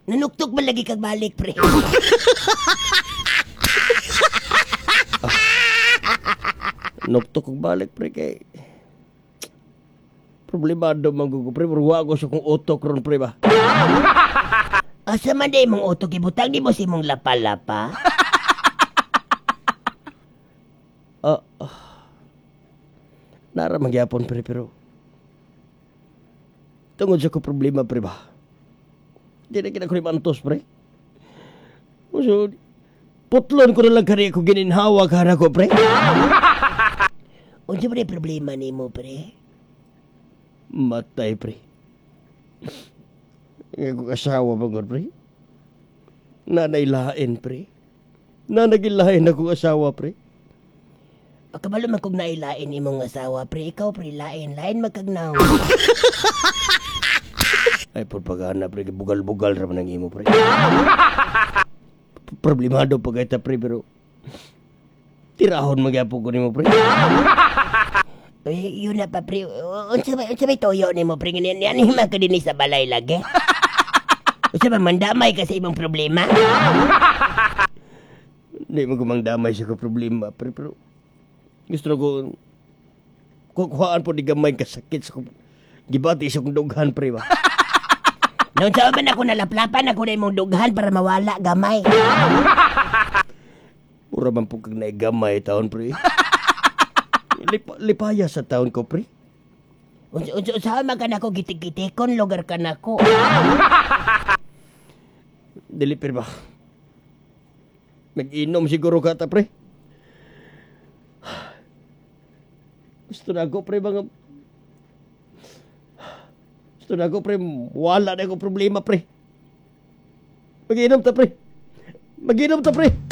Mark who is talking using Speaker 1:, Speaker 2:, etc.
Speaker 1: Nanuktok man lagi kag balik, pre.
Speaker 2: Nuktok kong balik, pre, kay... Problemado manggugo, pre. Murwa ako sa kong utok ron, pre, ba?
Speaker 1: Asa man day mong utok ibutang di mo si mong lapa-lapa?
Speaker 2: Nara magyapon, pre, pero... Tungod sa ko problema, pre, ba? Di na kinakulimantos, pre. So, putlon ko na lang kari ako gininhawa ka na ko, pre.
Speaker 1: Unsa man day problema nimo, pre?
Speaker 2: Matay, pre. Nga ko asawa ba, pre? Nanailain, pre. Nanagilain akong asawa, pre.
Speaker 1: Kabalo man kog nailain imong asawa, pre. Ikaw, pre, lain magkagnaw.
Speaker 2: Ay, propaganda, pre. Bugal-bugal raman ang imo, pre. Problemado pa kita, pre, pero... Tirahon magyapo ko nimo, pre.
Speaker 1: Yun na pa, pre. Unsa may toyo nimo, pre? Yan hima ka din sa balay lagi. Unsa ba mandamay ka sa imong problema?
Speaker 2: Hindi mo kumangdamay siya ko problema, pre, pero... Gusto na ko... Kukuhaan po di gamay kasakit sa kong... Gibati sa kong dughan, pre, ba?
Speaker 1: Noon sa man ako nalaplapan, ako na imong dughan para mawala gamay.
Speaker 2: Mura man po kag naigamay taon, pre. Lipaya sa taon ko, pre.
Speaker 1: Unsa man ka nako gitik-gitikon, lugar ka nako.
Speaker 2: Dili, pre, ba? Mag-inom siguro ka ta, pre. Gusto na ako, pre, mga... Gusto na ako, pre, wala na ako problema, pre. Mag-inom ta, pre. Mag-inom ta, pre.